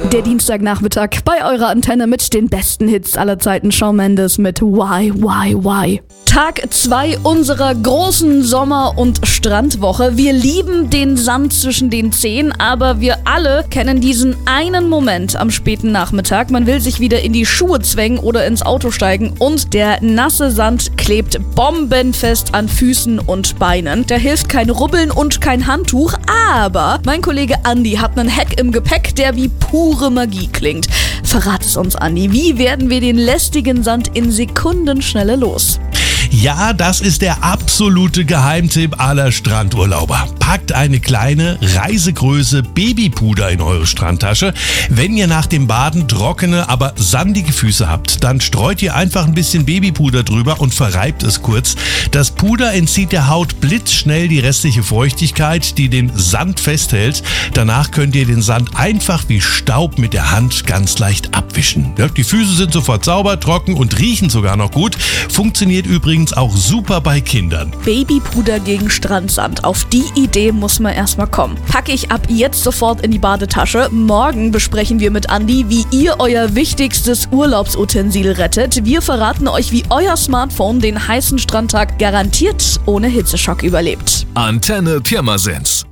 Der Dienstagnachmittag bei eurer Antenne mit den besten Hits aller Zeiten. Shawn Mendes mit Why. Tag 2 unserer großen Sommer- und Strandwoche. Wir lieben den Sand zwischen den Zehen, aber wir alle kennen diesen einen Moment am späten Nachmittag. Man will sich wieder in die Schuhe zwängen oder ins Auto steigen und der nasse Sand klebt bombenfest an Füßen und Beinen. Da hilft kein Rubbeln und kein Handtuch, aber mein Kollege Andi hat einen Hack im Gepäck, der wie pure Magie klingt. Verrat es uns, Andi, wie werden wir den lästigen Sand in Sekundenschnelle los? Ja, das ist der absolute Geheimtipp aller Strandurlauber. Packt eine kleine, Reisegröße Babypuder in eure Strandtasche. Wenn ihr nach dem Baden trockene, aber sandige Füße habt, dann streut ihr einfach ein bisschen Babypuder drüber und verreibt es kurz. Das Puder entzieht der Haut blitzschnell die restliche Feuchtigkeit, die den Sand festhält. Danach könnt ihr den Sand einfach wie Staub mit der Hand ganz leicht abwischen. Ja, die Füße sind sofort sauber, trocken und riechen sogar noch gut. Funktioniert übrigens auch super bei Kindern. Babypuder gegen Strandsand. Auf die Idee muss man erstmal kommen. Packe ich ab jetzt sofort in die Badetasche. Morgen besprechen wir mit Andi, wie ihr euer wichtigstes Urlaubsutensil rettet. Wir verraten euch, wie euer Smartphone den heißen Strandtag garantiert ohne Hitzeschock überlebt. Antenne Pirmasens.